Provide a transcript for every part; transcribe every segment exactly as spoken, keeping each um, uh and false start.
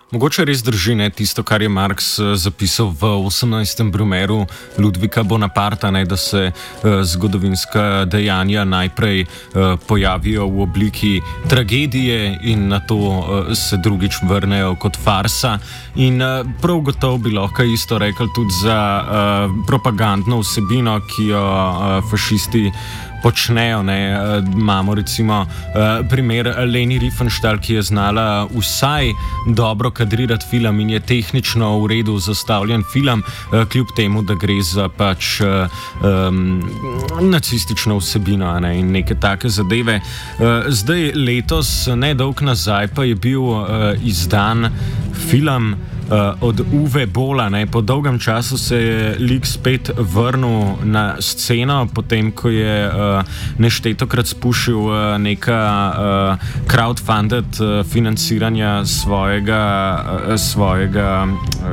Mogoče res drži ne, tisto, kar je Marx zapisal v osemnajstem Brumaireu Ludvika Bonaparta, ne, da se uh, zgodovinska dejanja najprej uh, pojavijo v obliki tragedije in na to uh, se drugič vrnejo kot farsa. In uh, prav gotovo bi lahko isto rekel tudi za uh, propagandno vsebino, ki jo uh, fašisti počnejo. Ne. Imamo recimo uh, primer Leni Riefenstahl, ki je znala vsaj dobro kadrirati film in je tehnično v redu zastavljen film, uh, kljub temu, da gre za pač uh, um, nacistično vsebino, ne, in neke take zadeve. Uh, zdaj letos, nedolgo nazaj, pa je bil uh, izdan film Uh, od Uwe Bolla. Ne. Po dolgem času se je lik spet vrnil na sceno, potem ko je uh, neštetokrat spuščil uh, neka uh, crowdfunded uh, financiranja svojega, uh, svojega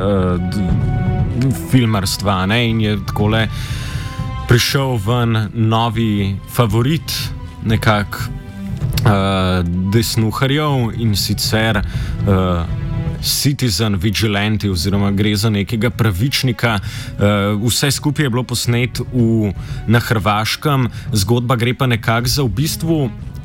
uh, filmarstva, ne. In je takole prišel ven novi favorit nekak uh, desnuharjev, in sicer uh, Citizen Vigilante, oziroma gre za nekega pravičnika. Uh, vse skupaj je bilo posnet v, na Hrvaškem, zgodba gre pa nekako za v bistvu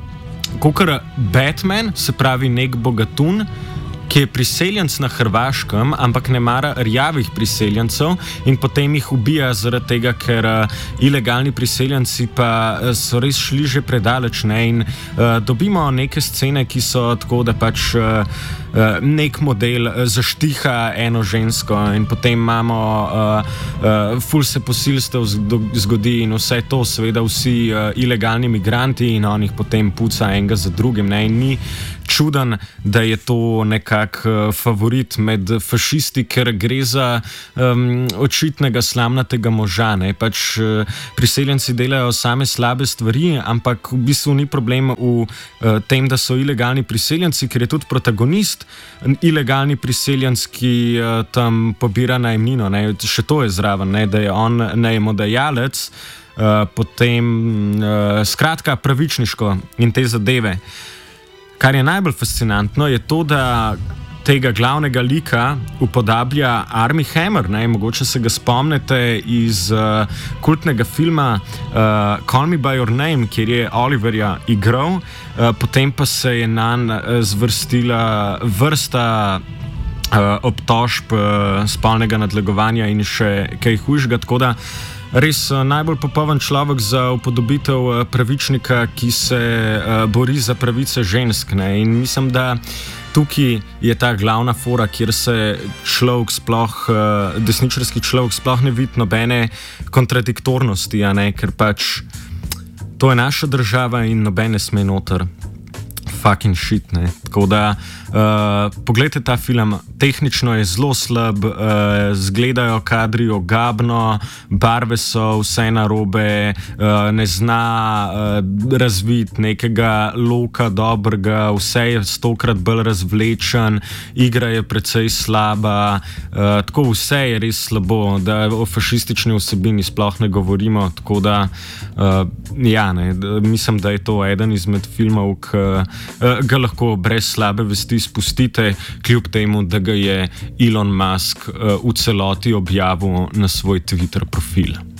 kakor Batman, se pravi nek bogatun, ki je priseljenc na Hrvaškem, ampak ne mara rjavih priseljencev in potem jih ubija zaradi tega, ker uh, ilegalni priseljenci pa uh, so res šli že predaleč, ne, in uh, dobimo neke scene, ki so tako, da pač uh, uh, nek model uh, zaštiha eno žensko in potem imamo uh, uh, ful se posilstev zgodi in vse to, seveda vsi uh, ilegalni migranti, in on jih potem puca enega za drugim, ne, in ni čuden, da je to nekak uh, favorit med fašisti, ker gre za um, očitnega slamnatega moža. Ne. Pač uh, priseljenci delajo same slabe stvari, ampak v bistvu ni problem v uh, tem, da so ilegalni priseljenci, ker je tudi protagonist ilegalni priseljenc, ki uh, tam pobira najemnino. Ne. Še to je zraven, ne, da je on najemodajalec, uh, potem uh, skratka pravičniško in te zadeve. Kar je najbolj fascinantno, je to, da tega glavnega lika upodablja Armie Hammer. Ne? Mogoče se ga spomnite iz uh, kultnega filma uh, Call Me By Your Name, kjer je Oliverja igral, uh, potem pa se je nanj uh, zvrstila vrsta uh, obtožb uh, spolnega nadlegovanja in še kaj hujšega, tako da res uh, najbolj popoln človek za upodobitev uh, pravičnika, ki se uh, bori za pravice žensk. Ne? In mislim, da tukaj je ta glavna fora, kjer se človek sploh, uh, desničarski človek sploh ne vidi nobene kontradiktornosti, a ne? Ker pač to je naša država in nobene sme noter. Fucking shit, ne. Tako da uh, pogledajte ta film, tehnično je zelo slab, uh, zgledajo kadri ogabno, barve so vse narobe, uh, ne zna uh, razviti nekega loka dobrega, vse je stokrat bolj razvlečen, igra je precej slaba, uh, tako vse je res slabo, da o fašistični vsebini sploh ne govorimo, tako da uh, ja, ne, mislim, da je to eden izmed filmov, ki uh, ga lahko brez slabe vesti spustite, kljub temu, da ga je Elon Musk uh, v celoti objavil na svoj Twitter profil.